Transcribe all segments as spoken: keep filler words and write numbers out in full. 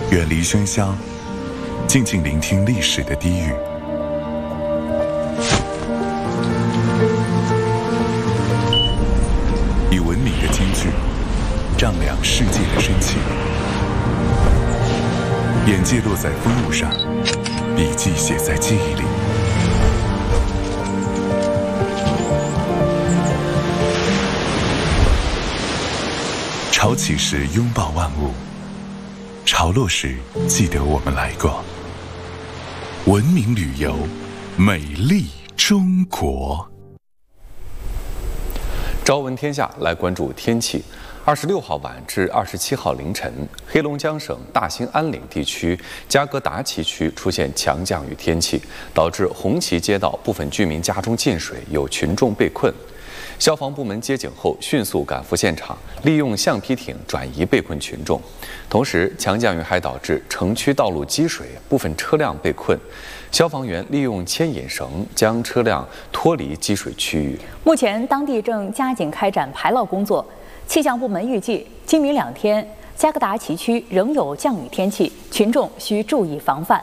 远离喧嚣，静静聆听历史的低语。以文明的金句丈量世界的深情，眼界落在风物上，笔记写在记忆里。潮起时拥抱万物，潮落时记得我们来过。文明旅游，美丽中国。 朝闻天下，来关注天气。二十六号晚至二十七号凌晨，黑龙江省大兴安岭地区加格达旗区出现强降雨天气，导致红旗街道部分居民家中进水，有群众被困。消防部门接警后迅速赶赴现场，利用橡皮艇转移被困群众。同时，强降雨还导致城区道路积水，部分车辆被困。消防员利用牵引绳将车辆脱离积水区域。 目前，当地正加紧开展排涝工作。气象部门预计，今明两天加格达旗区仍有降雨天气，群众需注意防范。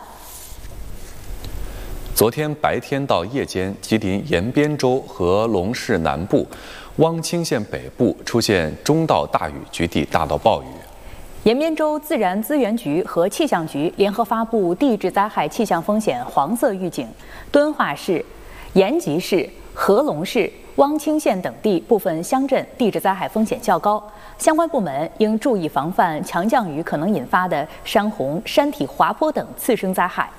昨天白天到夜间，吉林延边州和龙市南部、汪清县北部出现中到大雨，局地大到暴雨。 延边州自然资源局和气象局联合发布地质灾害气象风险黄色预警，敦化市、延吉市、合龙市、汪清县等地部分乡镇地质灾害风险较高，相关部门应注意防范强降雨可能引发的山洪、山体滑坡等次生灾害。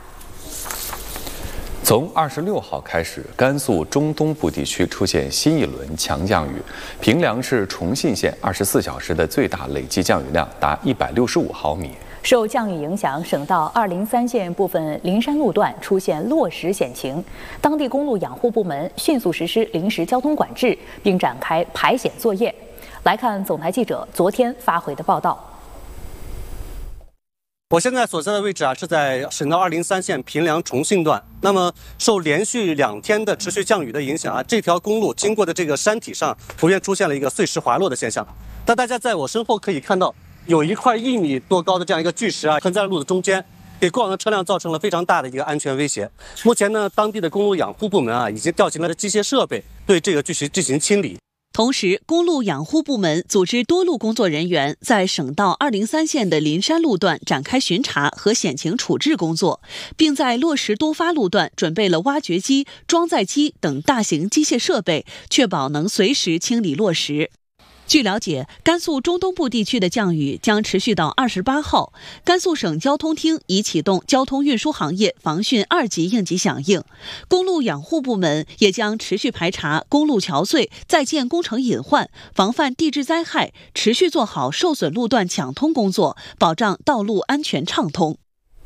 从二十六号开始，甘肃中东部地区出现新一轮强降雨，平凉市重信县二十四小时的最大累计降雨量达一百六十五毫米。 受降雨影响，省道二零三线部分灵山路段出现落石险情，当地公路养护部门迅速实施临时交通管制，并展开排险作业。来看总台记者昨天发回的报道。 我现在所在的位置啊，是在省道二零三线平凉重信段。那么，受连续两天的持续降雨的影响啊，这条公路经过的这个山体上普遍出现了一个碎石滑落的现象。那大家在我身后可以看到，有一块一米多高的这样一个巨石啊，横在路的中间，给过往的车辆造成了非常大的一个安全威胁。目前呢，当地的公路养护部门啊，已经调集了机械设备对这个巨石进行清理。 同时，公路养护部门组织多路工作人员在省道二零三线的林山路段展开巡查和险情处置工作，并在落石多发路段准备了挖掘机、装载机等大型机械设备，确保能随时清理落石。据了解，甘肃中东部地区的降雨将持续到二十八号。甘肃省交通厅已启动交通运输行业防汛二级应急响应，公路养护部门也将持续排查公路桥隧、在建工程隐患，防范地质灾害，持续做好受损路段抢通工作，保障道路安全畅通。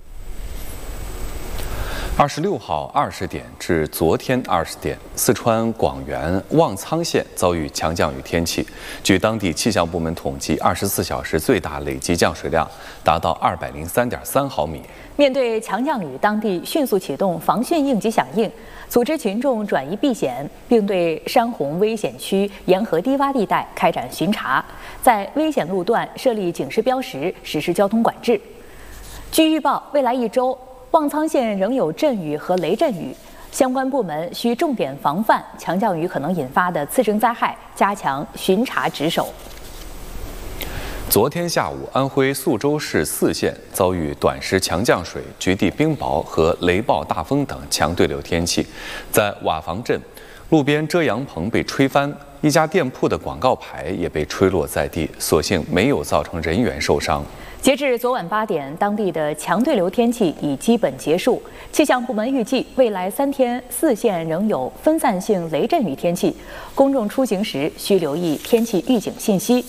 二十六号二十点至昨天二十点，四川广元望苍县遭遇强降雨天气。据当地气象部门统计，二十四小时最大累计降水量达到二百零三点三毫米。 面对强降雨，当地迅速启动防汛应急响应，组织群众转移避险，并对山洪危险区、沿河低洼地带开展巡查，在危险路段设立警示标识，实施交通管制。据预报，未来一周，望苍县仍有阵雨和雷阵雨，相关部门需重点防范强降雨可能引发的次生灾害，加强巡查值守。 昨天下午，安徽宿州市泗县遭遇短时强降水、局地冰雹和雷暴大风等强对流天气，在瓦房镇，路边遮阳棚被吹翻，一家店铺的广告牌也被吹落在地，所幸没有造成人员受伤。 截至昨晚八点，当地的强对流天气已基本结束。气象部门预计，未来三天泗县仍有分散性雷阵雨天气，公众出行时需留意天气预警信息。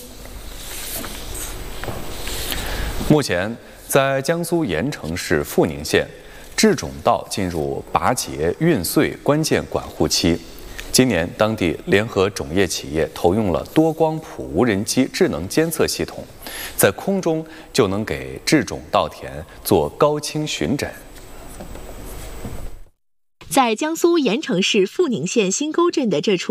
目前，在江苏盐城市富宁县，治种道进入拔节运穗关键管护期。今年，当地联合种业企业投用了多光谱无人机智能监测系统，在空中就能给治种稻田做高清巡诊。 在江苏盐城市富宁县新沟镇的这处